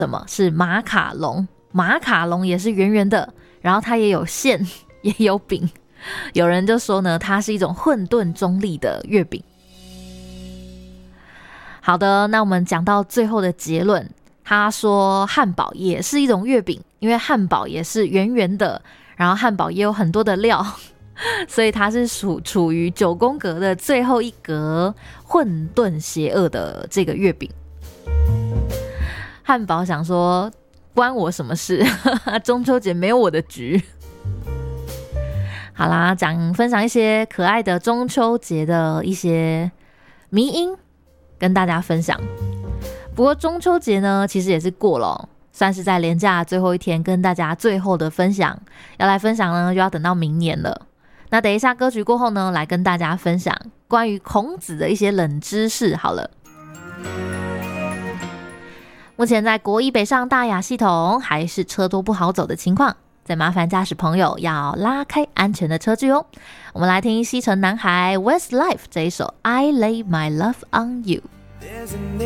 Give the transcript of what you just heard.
什么是马卡龙？马卡龙也是圆圆的，然后它也有馅也有饼，有人就说呢，它是一种混沌中立的月饼。好的，那我们讲到最后的结论，他说汉堡也是一种月饼，因为汉堡也是圆圆的，然后汉堡也有很多的料，所以它是处于9宫格的最后一格，混沌邪恶的这个月饼。汉堡想说关我什么事中秋节没有我的局。好啦，分享一些可爱的中秋节的一些迷因跟大家分享。不过中秋节呢其实也是过了算是在连假最后一天跟大家最后的分享。要来分享呢就要等到明年了。那等一下歌曲过后呢，来跟大家分享关于孔子的一些冷知识好了。目前在国一北上大雅系统还是车多不好走的情况，再麻烦驾驶朋友要拉开安全的车距哦。我们来听西城男孩 Westlife 这一首 I Lay My Love On You。